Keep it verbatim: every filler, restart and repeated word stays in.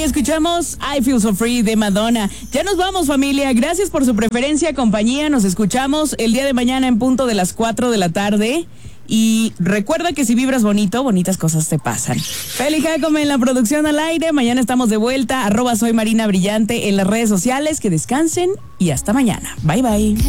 escuchamos I Feel So Free de Madonna. Ya nos vamos, familia. Gracias por su preferencia, compañía. Nos escuchamos el día de mañana en punto de las cuatro de la tarde. Y recuerda que si vibras bonito, bonitas cosas te pasan. Feli Jacome en la producción al aire. Mañana estamos de vuelta. Arroba soy Marina Brillante en las redes sociales. Que descansen y hasta mañana. Bye, bye.